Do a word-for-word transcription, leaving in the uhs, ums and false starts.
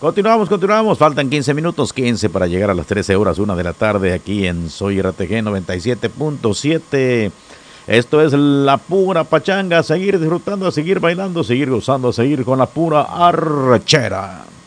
Continuamos, continuamos. Faltan quince minutos, quince para llegar a las trece horas, una de la tarde aquí en Soy R T G noventa y siete punto siete. Esto es la pura pachanga. A seguir disfrutando, a seguir bailando, a seguir gozando, a seguir con la pura arrechera.